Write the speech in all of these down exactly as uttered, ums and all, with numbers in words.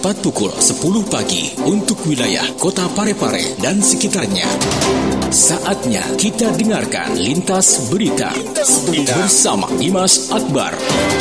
tepat pukul sepuluh pagi untuk wilayah Kota Parepare dan sekitarnya. Saatnya kita dengarkan Lintas Berita, Lintas Berita bersama Dimas Akbar.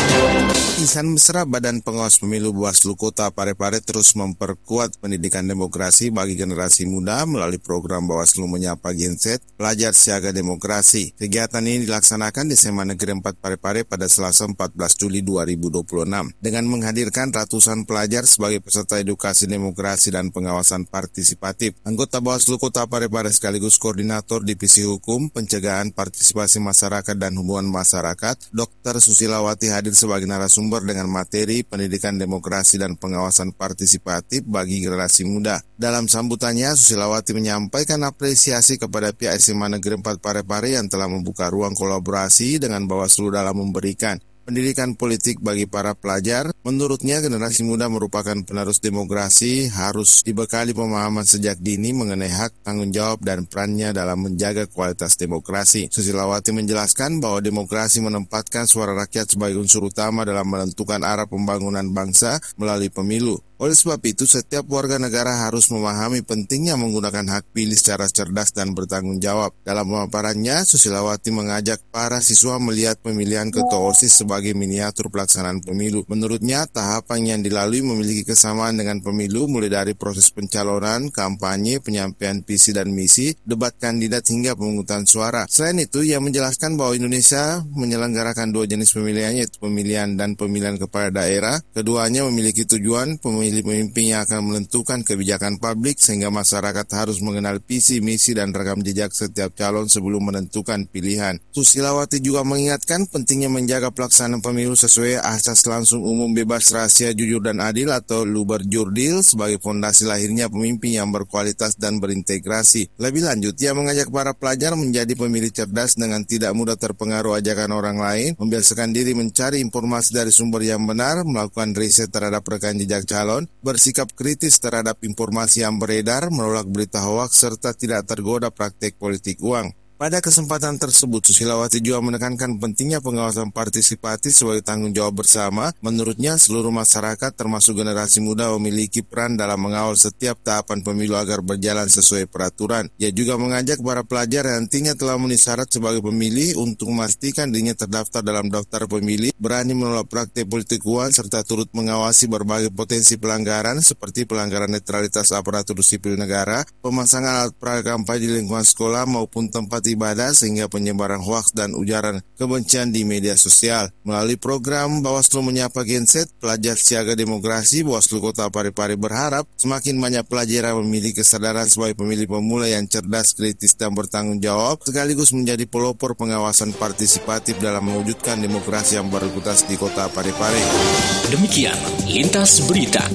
Insan Mesra Badan Pengawas Pemilu Bawaslu Kota Parepare terus memperkuat pendidikan demokrasi bagi generasi muda melalui program Bawaslu Menyapa Gen Z, Pelajar Siaga Demokrasi. Kegiatan ini dilaksanakan di S M A Negeri empat Parepare pada Selasa empat belas Juli dua ribu dua puluh enam dengan menghadirkan ratusan pelajar sebagai peserta edukasi demokrasi dan pengawasan partisipatif. Anggota Bawaslu Kota Parepare sekaligus Koordinator Divisi Hukum, Pencegahan Partisipasi Masyarakat dan Hubungan Masyarakat, Dokter Susilawati hadir sebagai narasumber dengan materi pendidikan demokrasi dan pengawasan partisipatif bagi generasi muda. Dalam sambutannya, Susilawati menyampaikan apresiasi kepada pihak S M A Negeri empat Parepare yang telah membuka ruang kolaborasi dengan Bawaslu dalam memberikan pendidikan politik bagi para pelajar. Menurutnya, generasi muda merupakan penerus demokrasi, harus dibekali pemahaman sejak dini mengenai hak, tanggung jawab, dan perannya dalam menjaga kualitas demokrasi. Susilawati menjelaskan bahwa demokrasi menempatkan suara rakyat sebagai unsur utama dalam menentukan arah pembangunan bangsa melalui pemilu. Oleh sebab itu, setiap warga negara harus memahami pentingnya menggunakan hak pilih secara cerdas dan bertanggung jawab. Dalam pemaparannya, Susilawati mengajak para siswa melihat pemilihan ketua OSIS sebagai miniatur pelaksanaan pemilu. Menurutnya, tahapan yang dilalui memiliki kesamaan dengan pemilu, mulai dari proses pencalonan, kampanye, penyampaian visi dan misi, debat kandidat hingga pemungutan suara. Selain itu, ia menjelaskan bahwa Indonesia menyelenggarakan dua jenis pemilihan, yaitu pemilihan dan pemilihan kepala daerah. Keduanya memiliki tujuan pemilihan pemimpin yang akan menentukan kebijakan publik, sehingga masyarakat harus mengenal visi, misi, dan rekam jejak setiap calon sebelum menentukan pilihan. Susilawati juga mengingatkan pentingnya menjaga pelaksanaan pemilu sesuai asas langsung umum bebas rahasia jujur dan adil atau luber jurdil sebagai fondasi lahirnya pemimpin yang berkualitas dan berintegrasi. Lebih lanjut, ia mengajak para pelajar menjadi pemilih cerdas dengan tidak mudah terpengaruh ajakan orang lain, membiasakan diri mencari informasi dari sumber yang benar, melakukan riset terhadap rekam jejak calon, bersikap kritis terhadap informasi yang beredar, menolak berita hoaks, serta tidak tergoda praktek politik uang. Pada kesempatan tersebut, Susilawati juga menekankan pentingnya pengawasan partisipatif sebagai tanggung jawab bersama. Menurutnya, seluruh masyarakat termasuk generasi muda memiliki peran dalam mengawal setiap tahapan pemilu agar berjalan sesuai peraturan. Ia juga mengajak para pelajar yang nantinya telah memenuhi syarat sebagai pemilih untuk memastikan dirinya terdaftar dalam daftar pemilih, berani menolak praktek politik uang, serta turut mengawasi berbagai potensi pelanggaran seperti pelanggaran netralitas aparatur sipil negara, pemasangan alat peraga kampanye di lingkungan sekolah maupun tempat ibadah, sehingga penyebaran hoaks dan ujaran kebencian di media sosial. Melalui program Bawaslu Menyapa Gen Z, Pelajar Siaga Demokrasi, Bawaslu Kota Parepare berharap semakin banyak pelajar yang memiliki kesadaran sebagai pemilih pemula yang cerdas, kritis, dan bertanggung jawab, sekaligus menjadi pelopor pengawasan partisipatif dalam mewujudkan demokrasi yang berkualitas di Kota Parepare. Demikian Lintas Berita.